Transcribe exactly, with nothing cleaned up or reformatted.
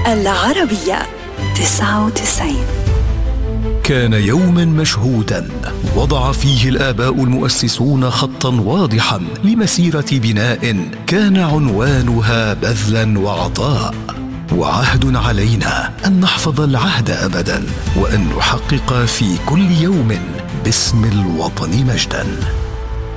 العربية تسعة وتسعين. كان يوما مشهودا وضع فيه الآباء المؤسسون خطا واضحا لمسيرة بناء كان عنوانها بذلا وعطاء. وعهد علينا أن نحفظ العهد أبدا وأن نحقق في كل يوم باسم الوطن مجدا.